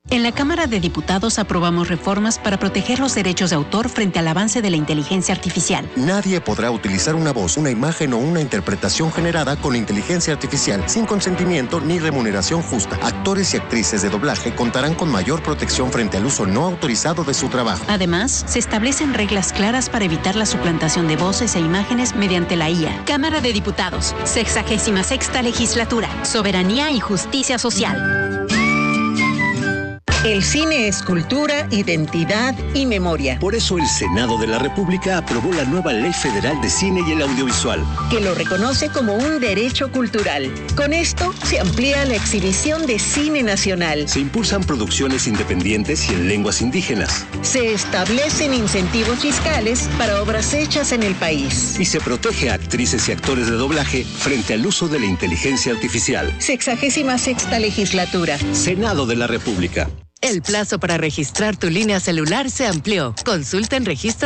En la Cámara de Diputados aprobamos reformas para proteger los derechos de autor frente al avance de la inteligencia artificial. Nadie podrá utilizar una voz, una imagen o una interpretación generada con inteligencia artificial sin consentimiento ni remuneración justa. Actores y actrices de doblaje contarán con mayor protección frente al uso no autorizado de su trabajo. Además, se establecen reglas claras para evitar la suplantación de voces e imágenes mediante la IA. Cámara de Diputados, 66ª Legislatura, Soberanía y Justicia Social. El cine es cultura, identidad y memoria. Por eso el Senado de la República aprobó la nueva Ley Federal de Cine y el Audiovisual, que lo reconoce como un derecho cultural. Con esto se amplía la exhibición de cine nacional. Se impulsan producciones independientes y en lenguas indígenas. Se establecen incentivos fiscales para obras hechas en el país. Y se protege a actrices y actores de doblaje frente al uso de la inteligencia artificial. 66ª Legislatura. Senado de la República. El plazo para registrar tu línea celular se amplió. Consulta en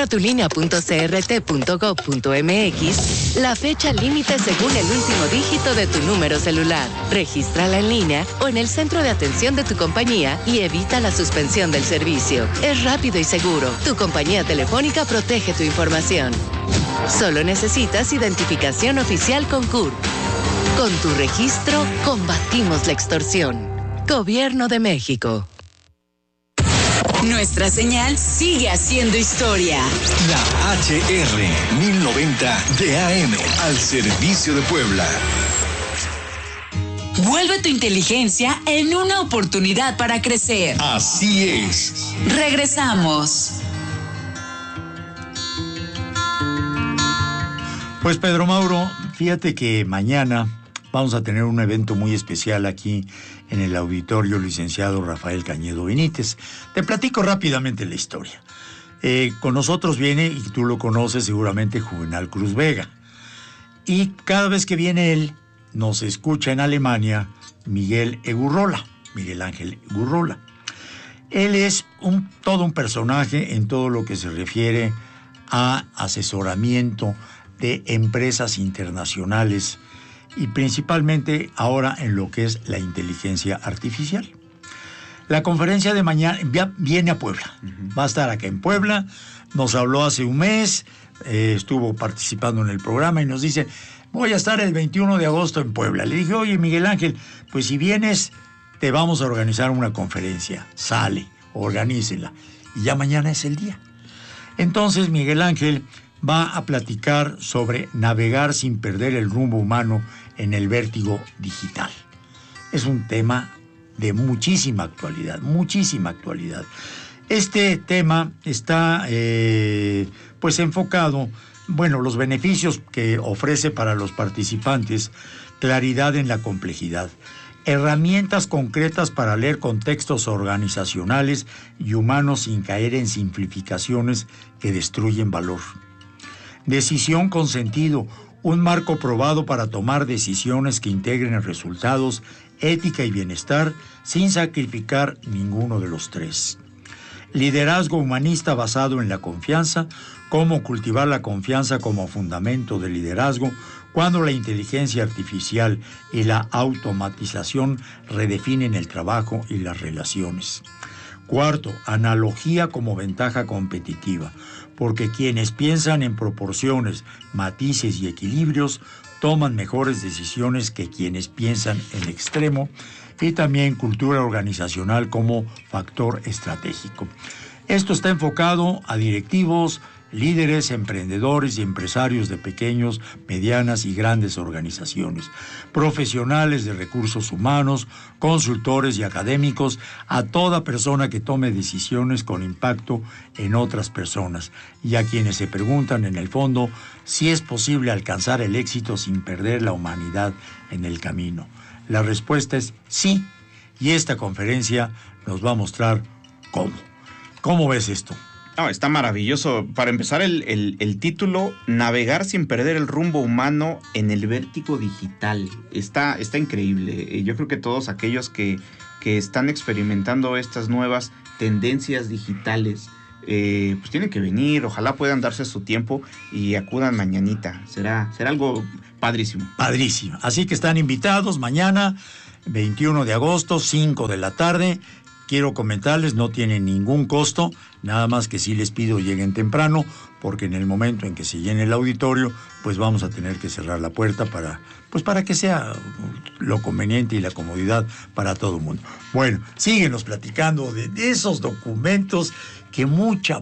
registratulinea.crt.gov.mx la fecha límite según el último dígito de tu número celular. Regístrala en línea o en el centro de atención de tu compañía y evita la suspensión del servicio. Es rápido y seguro. Tu compañía telefónica protege tu información. Solo necesitas identificación oficial con CURP. Con tu registro, combatimos la extorsión. Gobierno de México. Nuestra señal sigue haciendo historia. La HR 1090 de AM al servicio de Puebla. Vuelve tu inteligencia en una oportunidad para crecer. Así es. Regresamos. Pues Pedro Mauro, fíjate que mañana vamos a tener un evento muy especial aquí en el auditorio licenciado Rafael Cañedo Benítez. Te platico rápidamente la historia. Con nosotros viene, y tú lo conoces seguramente, Juvenal Cruz Vega. Y cada vez que viene él, nos escucha en Alemania Miguel Ángel Egurrola. Él es todo un personaje en todo lo que se refiere a asesoramiento de empresas internacionales y principalmente ahora en lo que es la inteligencia artificial. La conferencia de mañana viene a Puebla. Va a estar acá en Puebla. Nos habló hace un mes, estuvo participando en el programa y nos dice, voy a estar el 21 de agosto en Puebla. Le dije, oye, Miguel Ángel, pues si vienes, te vamos a organizar una conferencia. Sale, organícela. Y ya mañana es el día. Entonces, Miguel Ángel va a platicar sobre navegar sin perder el rumbo humano en el vértigo digital. Es un tema de muchísima actualidad. Este tema está pues enfocado, los beneficios que ofrece para los participantes, claridad en la complejidad, herramientas concretas para leer contextos organizacionales y humanos sin caer en simplificaciones que destruyen valor. Decisión con sentido, un marco probado para tomar decisiones que integren resultados, ética y bienestar sin sacrificar ninguno de los tres. Liderazgo humanista basado en la confianza, cómo cultivar la confianza como fundamento del liderazgo cuando la inteligencia artificial y la automatización redefinen el trabajo y las relaciones. Cuarto, analogía como ventaja competitiva, porque quienes piensan en proporciones, matices y equilibrios toman mejores decisiones que quienes piensan en extremo, y también cultura organizacional como factor estratégico. Esto está enfocado a directivos, líderes, emprendedores y empresarios de pequeños, medianas y grandes organizaciones, profesionales de recursos humanos, consultores y académicos, a toda persona que tome decisiones con impacto en otras personas y a quienes se preguntan en el fondo si es posible alcanzar el éxito sin perder la humanidad en el camino. La respuesta es sí, y esta conferencia nos va a mostrar cómo. ¿Cómo ves esto? No, está maravilloso. Para empezar, el título, Navegar sin perder el rumbo humano en el vértigo digital. Está increíble. Yo creo que todos aquellos que están experimentando estas nuevas tendencias digitales, pues tienen que venir. Ojalá puedan darse su tiempo y acudan mañanita. Será algo padrísimo. Padrísimo. Así que están invitados mañana, 21 de agosto, 5 de la tarde. quiero comentarles, no tienen ningún costo, nada más que sí les pido lleguen temprano, porque en el momento en que se llene el auditorio, pues vamos a tener que cerrar la puerta para que sea lo conveniente y la comodidad para todo el mundo. Bueno, síguenos platicando de esos documentos que mucha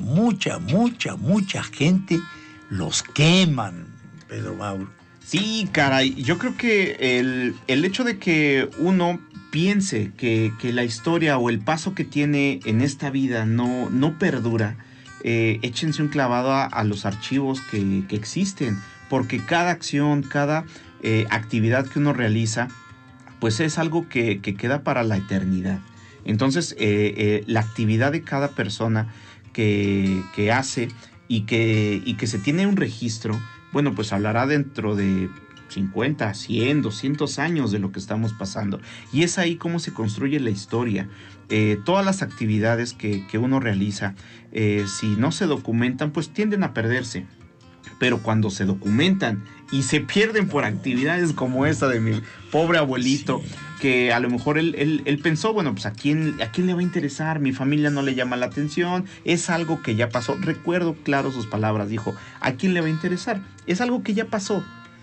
gente los queman, Pedro Mauro. Sí, caray, yo creo que el hecho de que uno piense que la historia o el paso que tiene en esta vida no perdura, échense un clavado a los archivos que existen, porque cada acción, cada actividad que uno realiza, pues es algo que queda para la eternidad. Entonces, la actividad de cada persona que hace y que se tiene un registro, bueno, pues hablará dentro de 50, 100, 200 años de lo que estamos pasando. Y es ahí cómo se construye la historia. Todas las actividades que uno realiza, si no se documentan, pues tienden a perderse. Pero cuando se documentan y se pierden por actividades como esta de mi pobre abuelito, sí, que a lo mejor él pensó, bueno, pues ¿a quién le va a interesar? Mi familia no le llama la atención, es algo que ya pasó. Recuerdo claro sus palabras, dijo, ¿a quién le va a interesar? Es algo que ya pasó.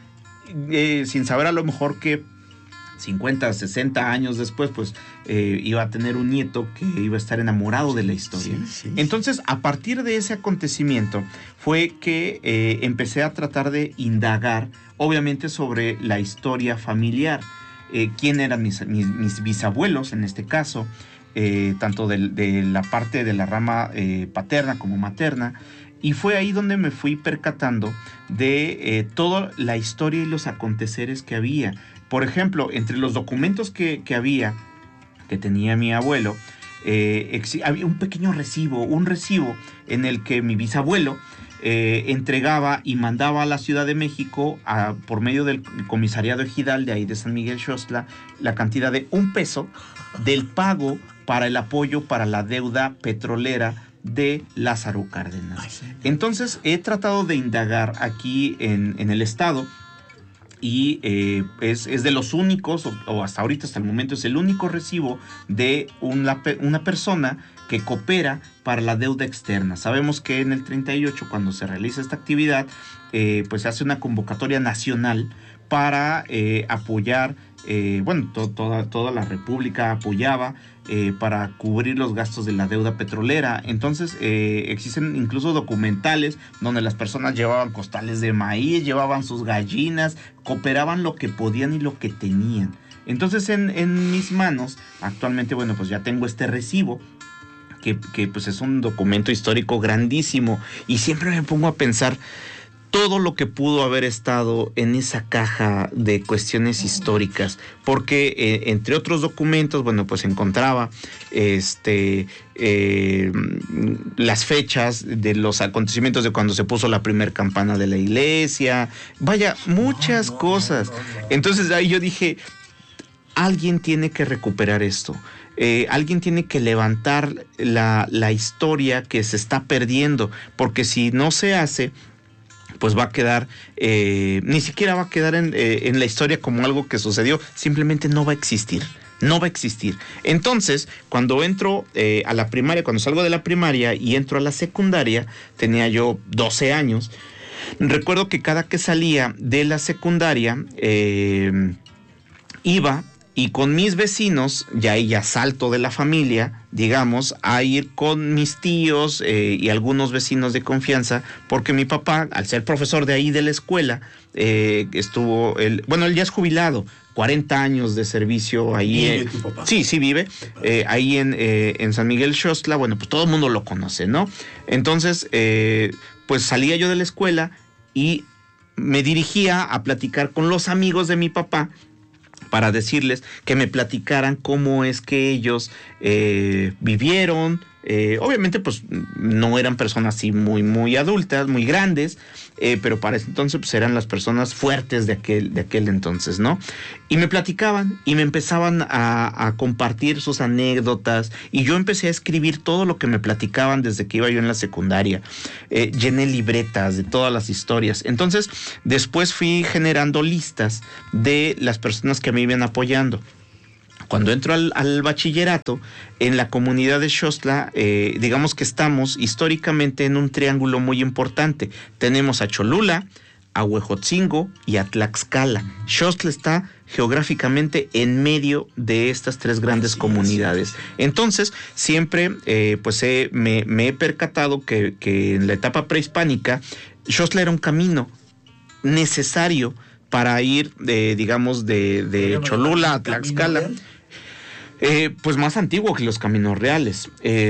Sin saber a lo mejor que 50, 60 años después, pues iba a tener un nieto que iba a estar enamorado de la historia. Sí. Entonces, a partir de ese acontecimiento, fue que empecé a tratar de indagar, obviamente, sobre la historia familiar. ¿Quién eran mis bisabuelos, en este caso? Tanto de la parte de la rama paterna como materna. Y fue ahí donde me fui percatando de toda la historia y los aconteceres que había. Por ejemplo, entre los documentos que tenía mi abuelo, había un pequeño recibo, en el que mi bisabuelo entregaba y mandaba a la Ciudad de México, por medio del comisariado ejidal de ahí de San Miguel Xoxtla, la cantidad de $1 del pago para el apoyo para la deuda petrolera de Lázaro Cárdenas. Entonces he tratado de indagar aquí en el estado, y es de los únicos, o hasta ahorita, hasta el momento, es el único recibo de una persona que coopera para la deuda externa. Sabemos que en el 38, cuando se realiza esta actividad, pues se hace una convocatoria nacional para apoyar, toda la República apoyaba para cubrir los gastos de la deuda petrolera. Entonces existen incluso documentales donde las personas llevaban costales de maíz, llevaban sus gallinas, cooperaban lo que podían y lo que tenían. Entonces en mis manos actualmente, bueno, pues ya tengo este recibo que pues es un documento histórico grandísimo, y siempre me pongo a pensar todo lo que pudo haber estado en esa caja de cuestiones históricas, porque entre otros documentos, bueno, pues encontraba las fechas de los acontecimientos de cuando se puso la primer campana de la iglesia, vaya, muchas cosas. Entonces ahí yo dije, alguien tiene que recuperar esto. Alguien tiene que levantar la historia que se está perdiendo, porque si no se hace, pues va a quedar, ni siquiera va a quedar en la historia como algo que sucedió, simplemente no va a existir. No va a existir. Entonces, cuando entro a la primaria, cuando salgo de la primaria y entro a la secundaria, tenía yo 12 años. Recuerdo que cada que salía de la secundaria, iba y con mis vecinos, ya salto de la familia, digamos, a ir con mis tíos y algunos vecinos de confianza, porque mi papá, al ser profesor de ahí de la escuela, él ya es jubilado, 40 años de servicio ahí. ¿Vive tu papá? Sí, vive. Ahí en San Miguel Xoxtla, bueno, pues todo el mundo lo conoce, ¿no? Entonces, pues salía yo de la escuela y me dirigía a platicar con los amigos de mi papá, para decirles que me platicaran cómo es que ellos vivieron. Obviamente, pues no eran personas así muy adultas, muy grandes, pero para ese entonces pues, eran las personas fuertes de aquel entonces, ¿no? Y me platicaban y me empezaban a compartir sus anécdotas, y yo empecé a escribir todo lo que me platicaban desde que iba yo en la secundaria. Llené libretas de todas las historias. Entonces, después fui generando listas de las personas que me iban apoyando. Cuando entro al bachillerato, en la comunidad de Xostla, digamos que estamos históricamente en un triángulo muy importante. Tenemos a Cholula, a Huejotzingo y a Tlaxcala. Xostla está geográficamente en medio de estas tres grandes comunidades. Entonces, siempre me he percatado que en la etapa prehispánica, Xostla era un camino necesario para ir, de Cholula a Tlaxcala. Pues más antiguo que los caminos reales.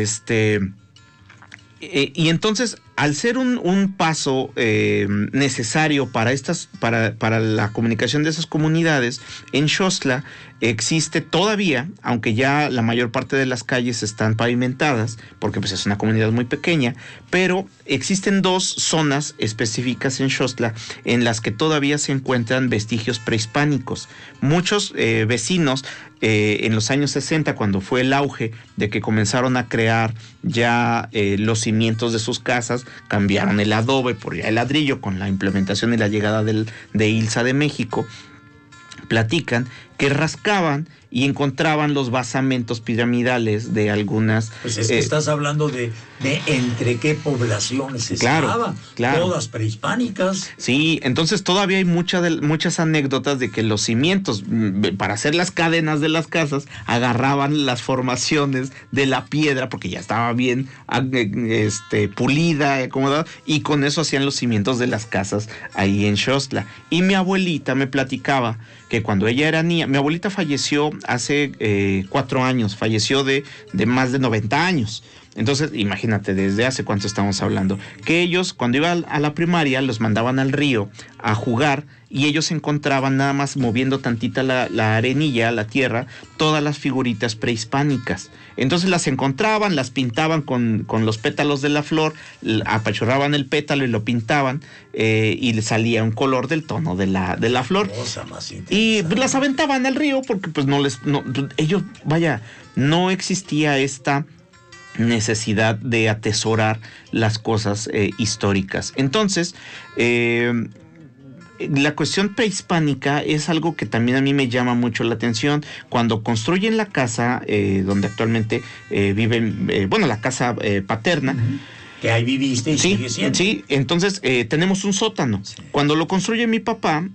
Y entonces, al ser un paso necesario para la comunicación de esas comunidades, en Xostla existe todavía, aunque ya la mayor parte de las calles están pavimentadas, porque pues es una comunidad muy pequeña, pero existen 2 zonas específicas en Xostla en las que todavía se encuentran vestigios prehispánicos. Muchos vecinos en los años 60, cuando fue el auge de que comenzaron a crear ya los cimientos de sus casas, cambiaron el adobe por el ladrillo con la implementación y la llegada de ILSA de México, platican que rascaban y encontraban los basamentos piramidales de algunas... Pues es que estás hablando de entre qué poblaciones estaban, claro. Todas prehispánicas. Sí, entonces todavía hay muchas anécdotas de que los cimientos, para hacer las cadenas de las casas, agarraban las formaciones de la piedra, porque ya estaba bien pulida, acomodada, y con eso hacían los cimientos de las casas ahí en Xostla. Y mi abuelita me platicaba que cuando ella era niña, mi abuelita falleció hace 4 años, falleció de más de 90 años. Entonces, imagínate, ¿desde hace cuánto estamos hablando? Que ellos, cuando iban a la primaria, los mandaban al río a jugar y ellos encontraban, nada más moviendo tantita la arenilla, la tierra, todas las figuritas prehispánicas. Entonces las encontraban, las pintaban con los pétalos de la flor, apachurraban el pétalo y lo pintaban y le salía un color del tono de la flor. Y las aventaban al río porque pues no existía esta necesidad de atesorar las cosas históricas. Entonces, la cuestión prehispánica es algo que también a mí me llama mucho la atención. Cuando construyen la casa donde actualmente viven, la casa paterna, que ahí viviste y sigue siendo. Sí, entonces tenemos un sótano. Sí. Cuando lo construye mi papá,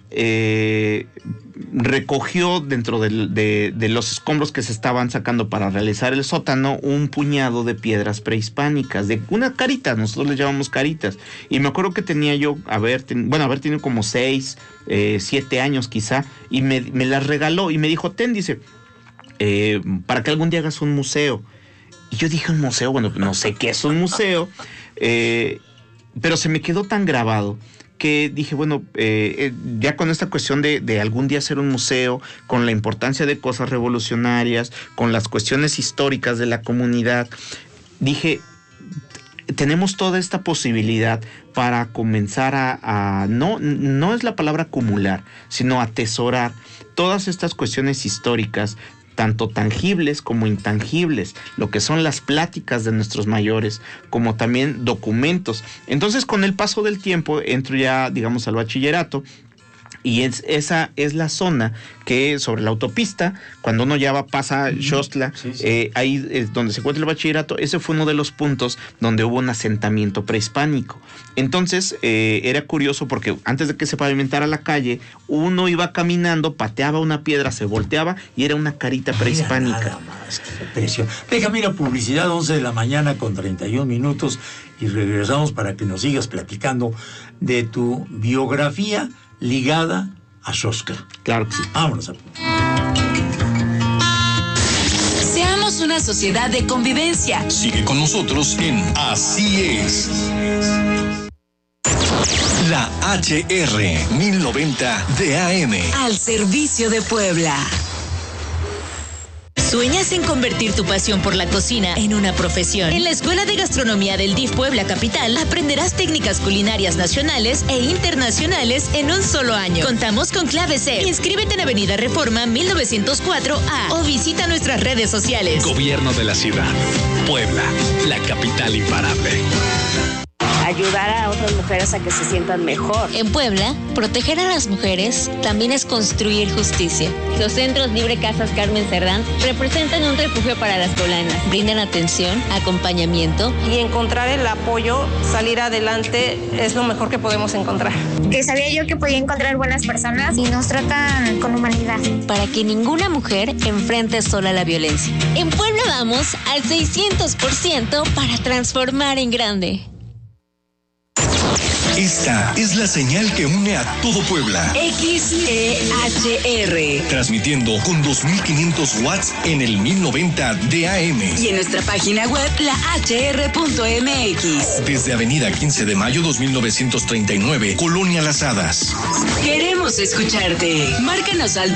recogió dentro de los escombros que se estaban sacando para realizar el sótano un puñado de piedras prehispánicas, de una carita, nosotros les llamamos caritas. Y me acuerdo que tenía yo, haber tenido como 6, 7 años quizá, y me las regaló y me dijo, dice, para que algún día hagas un museo. Y yo dije, ¿un museo? Bueno, no sé qué es un museo, pero se me quedó tan grabado que dije, bueno, ya con esta cuestión de algún día hacer un museo, con la importancia de cosas revolucionarias, con las cuestiones históricas de la comunidad, dije, tenemos toda esta posibilidad para comenzar no es la palabra acumular, sino atesorar todas estas cuestiones históricas, tanto tangibles como intangibles, lo que son las pláticas de nuestros mayores, como también documentos. Entonces, con el paso del tiempo, entro ya, digamos, al bachillerato, y esa es la zona que sobre la autopista, cuando uno ya pasa Xostla, ahí es donde se encuentra el bachillerato. Ese fue uno de los puntos donde hubo un asentamiento prehispánico. Entonces era curioso porque antes de que se pavimentara la calle, uno iba caminando, pateaba una piedra, se volteaba y era una carita prehispánica. Nada más, qué presión. Déjame ir a publicidad, 11 de la mañana con 31 minutos, y regresamos para que nos sigas platicando de tu biografía ligada a Xostla. Claro que sí. Vámonos a... Seamos una sociedad de convivencia. Sigue con nosotros en Así es. La HR 1090 de AM. Al servicio de Puebla. ¿Sueñas en convertir tu pasión por la cocina en una profesión? En la Escuela de Gastronomía del DIF Puebla Capital aprenderás técnicas culinarias nacionales e internacionales en un solo año. Contamos con clave C. Inscríbete en Avenida Reforma 1904A o visita nuestras redes sociales. Gobierno de la Ciudad. Puebla, la capital imparable. ayudar a otras mujeres a que se sientan mejor. En Puebla, proteger a las mujeres también es construir justicia. Los centros Libre Casas Carmen Cerdán representan un refugio para las poblanas. Brindan atención, acompañamiento. Y encontrar el apoyo, salir adelante, es lo mejor que podemos encontrar. Que sabía yo que podía encontrar buenas personas y nos tratan con humanidad. Para que ninguna mujer enfrente sola la violencia. En Puebla vamos al 600% para transformar en grande. Esta es la señal que une a todo Puebla. XEHR. Transmitiendo con 2500 watts en el 1090 de AM. Y en nuestra página web, lahr.mx. Desde Avenida 15 de Mayo 2939, Colonia Las Hadas. Queremos escucharte. Márcanos al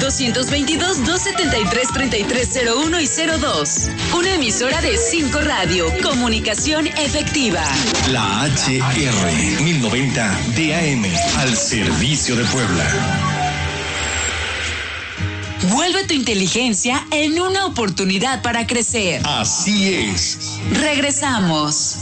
222-273-3301 y 02. Una emisora de 5 Radio. Comunicación efectiva. La HR 1090 DAM, al servicio de Puebla. Vuelve tu inteligencia en una oportunidad para crecer. Así es. Regresamos.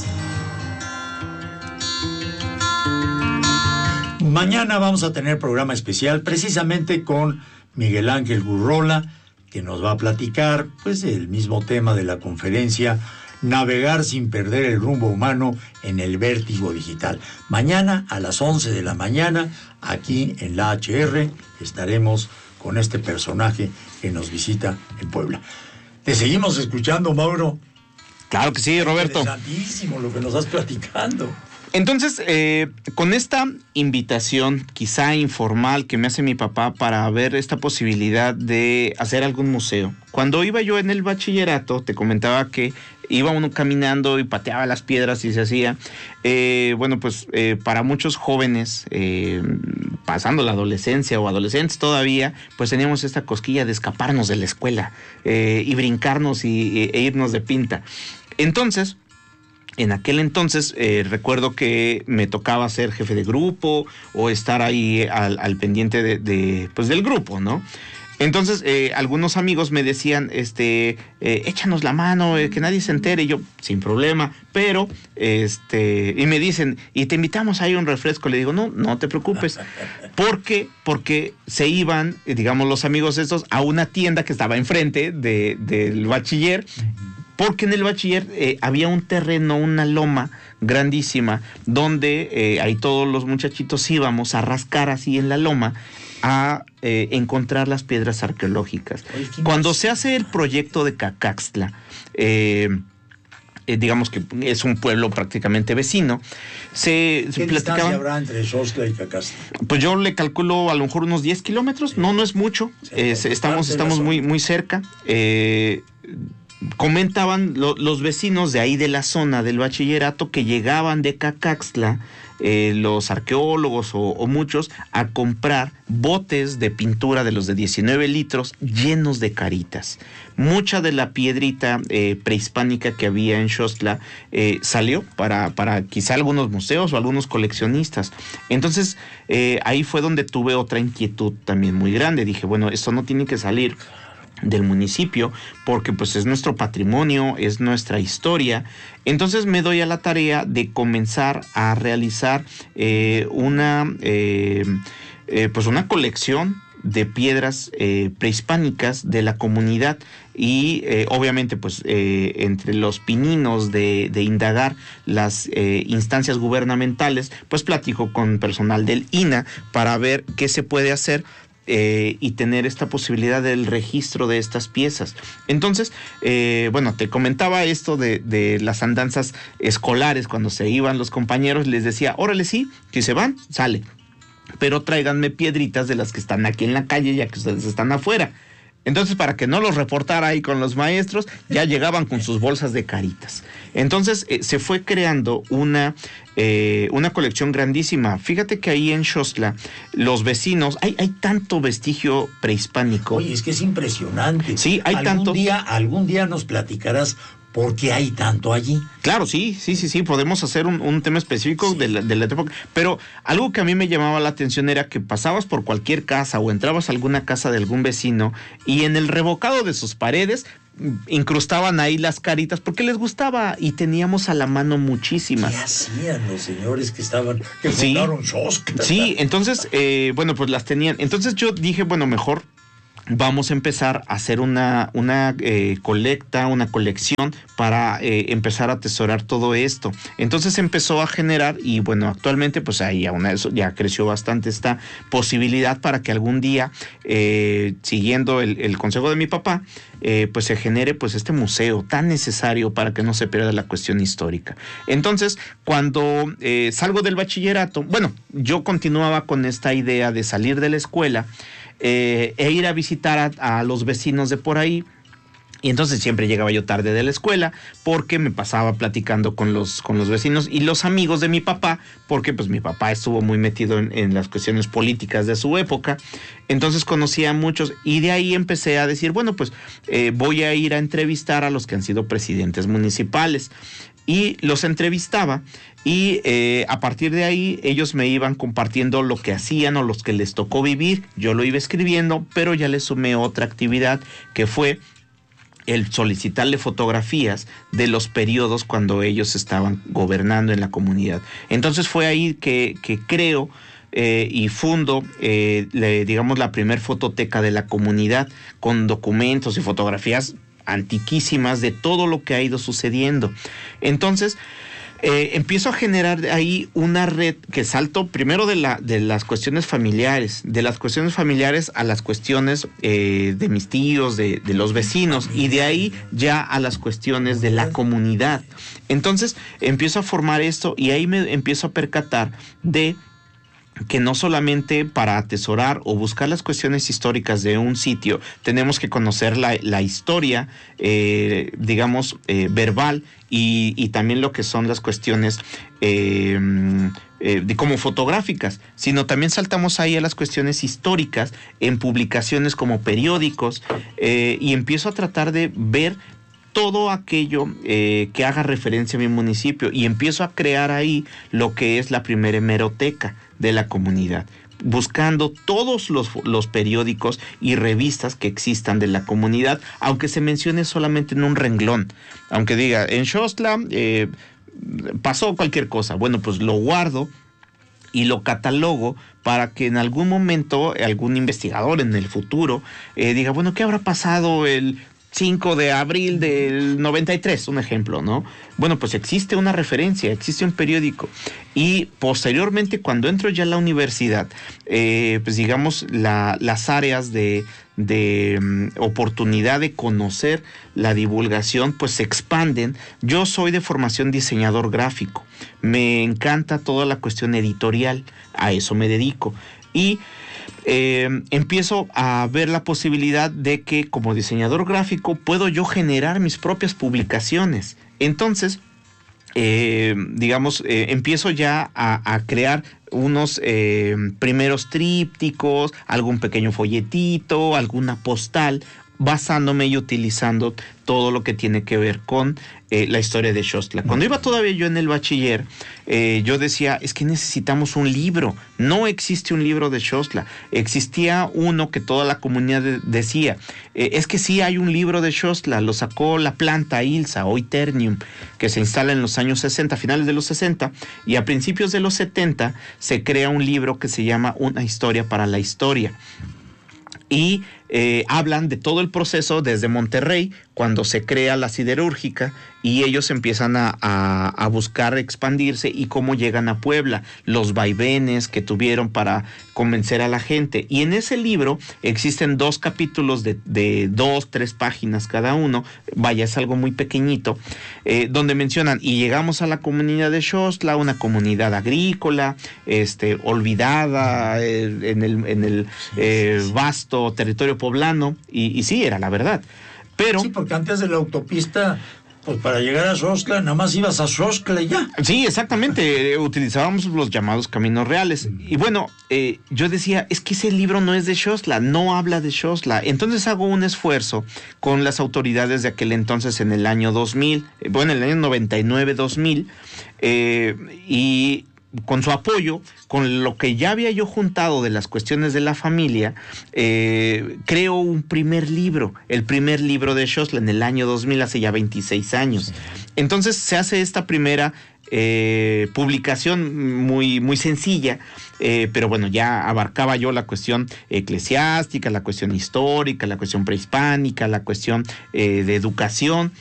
Mañana vamos a tener programa especial precisamente con Miguel Ángel Gurrola, que nos va a platicar pues el mismo tema de la conferencia Navegar sin perder el rumbo humano en el vértigo digital. Mañana a las 11 de la mañana, aquí en la HR, estaremos con este personaje que nos visita en Puebla. Te seguimos escuchando, Mauro. Claro que sí, Roberto. Interesantísimo lo que nos estás platicando. Entonces, con esta invitación, quizá informal, que me hace mi papá para ver esta posibilidad de hacer algún museo. Cuando iba yo en el bachillerato, te comentaba que iba uno caminando y pateaba las piedras y se hacía. Para muchos jóvenes, pasando la adolescencia o adolescentes todavía, pues teníamos esta cosquilla de escaparnos de la escuela y brincarnos e irnos de pinta. Entonces, en aquel entonces recuerdo que me tocaba ser jefe de grupo o estar ahí al pendiente del grupo, ¿no? Entonces algunos amigos me decían, échanos la mano, que nadie se entere, y yo, sin problema, pero, y me dicen, y te invitamos ahí a un refresco. Le digo, no te preocupes. ¿Por qué? Porque se iban, digamos, los amigos estos a una tienda que estaba enfrente del bachiller. Porque en el bachiller había un terreno, una loma grandísima, donde ahí todos los muchachitos íbamos a rascar así en la loma a encontrar las piedras arqueológicas. Cuando se hace el proyecto de Cacaxtla, digamos que es un pueblo prácticamente vecino, ¿Qué distancia habrá entre Xostla y Cacaxtla? Pues yo le calculo a lo mejor unos 10 kilómetros, no es mucho, estamos muy cerca. Comentaban los vecinos de ahí de la zona del bachillerato que llegaban de Cacaxtla, los arqueólogos o muchos, a comprar botes de pintura de los de 19 litros llenos de caritas. Mucha de la piedrita prehispánica que había en Xostla salió para quizá algunos museos o algunos coleccionistas. Entonces ahí fue donde tuve otra inquietud también muy grande. Dije, bueno, esto no tiene que salir del municipio, porque pues es nuestro patrimonio, es nuestra historia. Entonces me doy a la tarea de comenzar a realizar una colección de piedras prehispánicas de la comunidad y obviamente pues entre los pininos de indagar las instancias gubernamentales, pues platico con personal del INAH para ver qué se puede hacer y tener esta posibilidad del registro de estas piezas. Entonces, te comentaba esto de las andanzas escolares. Cuando se iban los compañeros, les decía, órale, sí, si se van, sale, pero tráiganme piedritas de las que están aquí en la calle, ya que ustedes están afuera. Entonces, para que no los reportara ahí con los maestros, ya llegaban con sus bolsas de caritas. Entonces, se fue creando una colección grandísima. Fíjate que ahí en Xostla, los vecinos, hay tanto vestigio prehispánico. Oye, es que es impresionante. Sí, hay tanto. Algún día nos platicarás por qué hay tanto allí. Claro, sí, podemos hacer un tema específico de la época, pero algo que a mí me llamaba la atención era que pasabas por cualquier casa o entrabas a alguna casa de algún vecino y en el revocado de sus paredes incrustaban ahí las caritas porque les gustaba y teníamos a la mano muchísimas. ¿Qué hacían los señores que fundaron Shostka? Sí, entonces, bueno, pues las tenían. Entonces yo dije, bueno, mejor vamos a empezar a hacer una colecta, una colección para empezar a atesorar todo esto. Entonces empezó a generar y bueno, actualmente pues ahí ya creció bastante esta posibilidad para que algún día, siguiendo el consejo de mi papá, pues se genere pues este museo tan necesario para que no se pierda la cuestión histórica. Entonces, cuando salgo del bachillerato, bueno, yo continuaba con esta idea de salir de la escuela e ir a visitar a los vecinos de por ahí. Y entonces siempre llegaba yo tarde de la escuela porque me pasaba platicando con los vecinos y los amigos de mi papá, porque pues mi papá estuvo muy metido en las cuestiones políticas de su época. Entonces conocía a muchos y de ahí empecé a decir, bueno, pues voy a ir a entrevistar a los que han sido presidentes municipales. Y los entrevistaba y a partir de ahí ellos me iban compartiendo lo que hacían o los que les tocó vivir. Yo lo iba escribiendo, pero ya le sumé otra actividad que fue el solicitarle fotografías de los periodos cuando ellos estaban gobernando en la comunidad. Entonces fue ahí que creo y fundo, digamos, la primer fototeca de la comunidad con documentos y fotografías antiquísimas de todo lo que ha ido sucediendo. Entonces empiezo a generar ahí una red que salto primero de las cuestiones familiares, a las cuestiones de mis tíos, de los vecinos, y de ahí ya a las cuestiones de la comunidad. Entonces empiezo a formar esto y ahí me empiezo a percatar de que no solamente para atesorar o buscar las cuestiones históricas de un sitio tenemos que conocer la historia, digamos, verbal y también lo que son las cuestiones como fotográficas, sino también saltamos ahí a las cuestiones históricas en publicaciones como periódicos y empiezo a tratar de ver todo aquello que haga referencia a mi municipio y empiezo a crear ahí lo que es la primera hemeroteca de la comunidad, buscando todos los periódicos y revistas que existan de la comunidad, aunque se mencione solamente en un renglón, aunque diga en Xostla pasó cualquier cosa, bueno, pues lo guardo y lo catalogo para que en algún momento algún investigador en el futuro diga, bueno, ¿qué habrá pasado el 5 de abril del 93, un ejemplo, ¿no? Bueno, pues existe una referencia, existe un periódico. Y posteriormente, cuando entro ya a la universidad, pues digamos, las áreas de oportunidad de conocer la divulgación, pues se expanden. Yo soy de formación diseñador gráfico. Me encanta toda la cuestión editorial. A eso me dedico. Y empiezo a ver la posibilidad de que como diseñador gráfico puedo yo generar mis propias publicaciones. Entonces, digamos, empiezo ya a crear unos primeros trípticos, algún pequeño folletito, alguna postal, basándome y utilizando todo lo que tiene que ver con la historia de Xostla. Cuando iba todavía yo en el bachiller, yo decía, es que necesitamos un libro. No existe un libro de Xostla. Existía uno que toda la comunidad decía, es que sí hay un libro de Xostla, lo sacó la planta Ilsa, hoy Ternium, que se instala en los años 60, finales de los 60, y a principios de los 70 se crea un libro que se llama Una historia para la historia. Y hablan de todo el proceso desde Monterrey, cuando se crea la siderúrgica, y ellos empiezan a buscar expandirse y cómo llegan a Puebla, los vaivenes que tuvieron para convencer a la gente. Y en ese libro existen 2 capítulos de 2-3 páginas cada uno, vaya, es algo muy pequeñito, donde mencionan, y llegamos a la comunidad de Xostla, una comunidad agrícola, olvidada en el vasto territorio poblano, y sí, era la verdad. Pero, sí, porque antes de la autopista, pues para llegar a Xostla, nada más ibas a Xostla y ya. Sí, exactamente, utilizábamos los llamados caminos reales. Y bueno, yo decía, es que ese libro no es de Xostla, no habla de Xostla. Entonces hago un esfuerzo con las autoridades de aquel entonces en el año 2000, bueno, en el año 99-2000, y con su apoyo, con lo que ya había yo juntado de las cuestiones de la familia, creo un primer libro, el primer libro de Xosla en el año 2000, hace ya 26 años. Sí. Entonces se hace esta primera publicación muy, muy sencilla, pero bueno, ya abarcaba yo la cuestión eclesiástica, la cuestión histórica, la cuestión prehispánica, la cuestión de educación.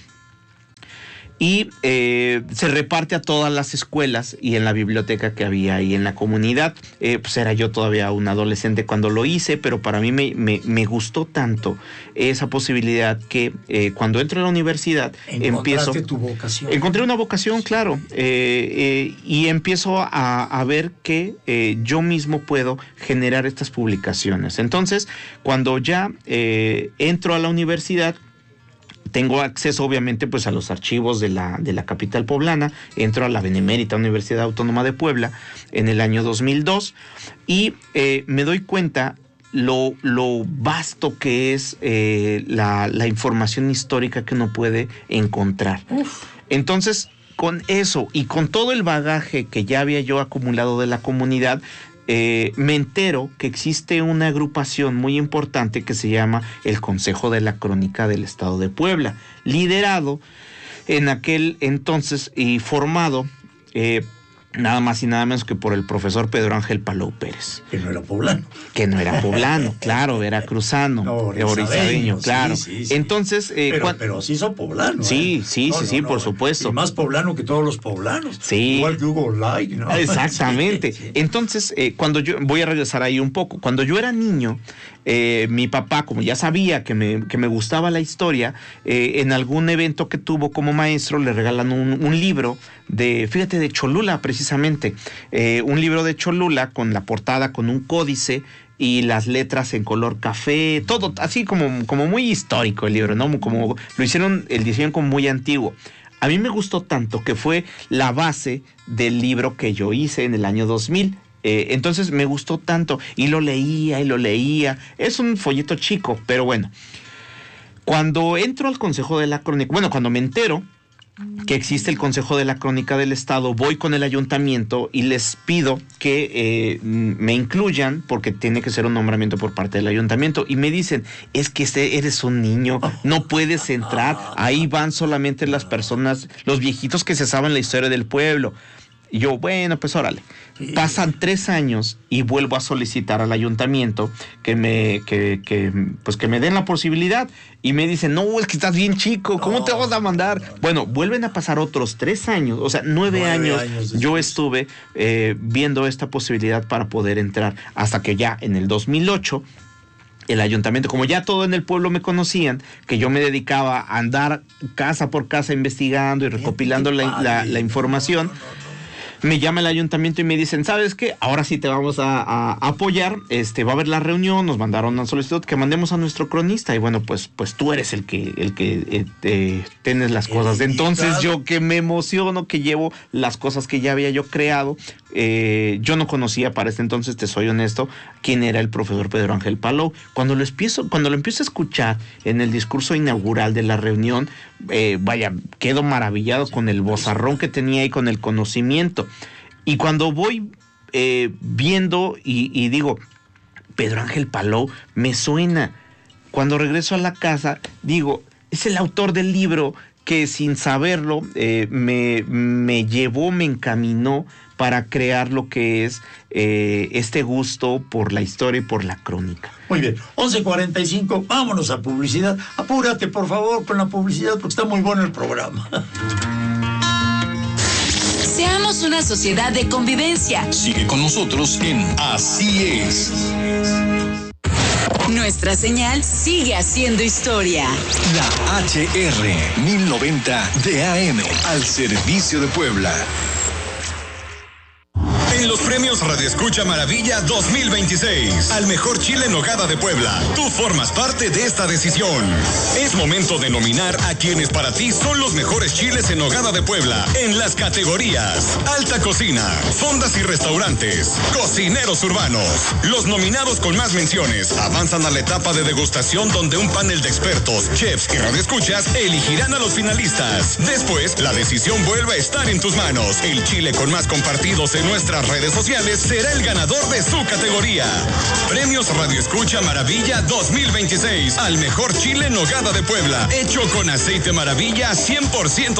Y se reparte a todas las escuelas y en la biblioteca que había ahí en la comunidad. Pues era yo todavía un adolescente cuando lo hice, pero para mí me gustó tanto esa posibilidad que cuando entro a la universidad empiezo... tu vocación. Encontré una vocación, claro, y empiezo a ver que yo mismo puedo generar estas publicaciones. Entonces, cuando ya entro a la universidad, tengo acceso obviamente pues a los archivos de la capital poblana, entro a la Benemérita Universidad Autónoma de Puebla en el año 2002 y me doy cuenta lo vasto que es la información histórica que uno puede encontrar. Uf. Entonces, con eso y con todo el bagaje que ya había yo acumulado de la comunidad, me entero que existe una agrupación muy importante que se llama el Consejo de la Crónica del Estado de Puebla, liderado en aquel entonces y formado nada más y nada menos que por el profesor Pedro Ángel Palou Pérez. Que no era poblano. Que no era poblano, claro, veracruzano, orizabeño, claro. Sí, sí. Entonces... pero sí son poblanos. Sí, por supuesto. Y más poblano que todos los poblanos. Sí. Igual que Hugo Light, ¿no? Exactamente. Sí. Entonces, cuando yo... Voy a regresar ahí un poco. Cuando yo era niño, mi papá, como ya sabía que me gustaba la historia, en algún evento que tuvo como maestro, le regalan un libro de Cholula, precisamente. Un libro de Cholula con la portada, con un códice y las letras en color café, todo así como muy histórico el libro, ¿no? Como lo hicieron, el diseño como muy antiguo. A mí me gustó tanto que fue la base del libro que yo hice en el año 2000. Entonces me gustó tanto y lo leía. Es un folleto chico, pero bueno. Cuando entro al Consejo de la Crónica, cuando me entero que existe el Consejo de la Crónica del Estado, voy con el ayuntamiento y les pido que me incluyan porque tiene que ser un nombramiento por parte del ayuntamiento y me dicen, es que eres un niño, no puedes entrar, ahí van solamente las personas, los viejitos que se saben la historia del pueblo. Y yo, bueno, pues órale. Pasan 3 años y vuelvo a solicitar al ayuntamiento que me den la posibilidad. Y me dicen, no, es que estás bien chico, ¿cómo te vas a mandar? Bueno, vuelven a pasar otros 3 años, o sea, 9 años yo estuve viendo esta posibilidad para poder entrar. Hasta que ya en el 2008... el ayuntamiento, como ya todo en el pueblo me conocían, que yo me dedicaba a andar casa por casa investigando y recopilando la información, me llama el ayuntamiento y me dicen, ¿sabes qué? Ahora sí te vamos a apoyar, va a haber la reunión, nos mandaron una solicitud que mandemos a nuestro cronista y bueno, pues tú eres el que tienes las cosas. Entonces yo que me emociono, que llevo las cosas que ya había yo creado, yo no conocía para este entonces, te soy honesto, quién era el profesor Pedro Ángel Palou. Cuando lo empiezo a escuchar en el discurso inaugural de la reunión, quedo maravillado con el vozarrón que tenía y con el conocimiento. Y cuando voy viendo y digo, Pedro Ángel Palou, me suena. Cuando regreso a la casa, digo, es el autor del libro que sin saberlo me llevó, me encaminó para crear lo que es este gusto por la historia y por la crónica. Muy bien, 11:45, vámonos a publicidad. Apúrate, por favor, con la publicidad porque está muy bueno el programa. Seamos una sociedad de convivencia. Sigue con nosotros en Así Es. Nuestra señal sigue haciendo historia. La HR 1090 de AM al servicio de Puebla. en los premios Radio Escucha Maravilla 2026. Al mejor chile en nogada de Puebla. Tú formas parte de esta decisión. Es momento de nominar a quienes para ti son los mejores chiles en nogada de Puebla en las categorías Alta Cocina, Fondas y Restaurantes, Cocineros Urbanos. Los nominados con más menciones avanzan a la etapa de degustación, donde un panel de expertos, chefs y radioescuchas elegirán a los finalistas. Después, la decisión vuelve a estar en tus manos. El chile con más compartidos en nuestras redes sociales será el ganador de su categoría. Premios Radio Escucha Maravilla 2026 al mejor chile en nogada de Puebla, hecho con aceite Maravilla 100%